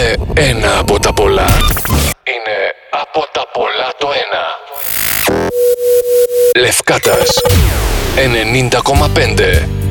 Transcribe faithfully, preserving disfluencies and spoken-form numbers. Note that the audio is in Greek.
είναι ένα από τα πολλά. Είναι από τα πολλά το ένα. Λευκάτας ενενήντα κόμμα πέντε.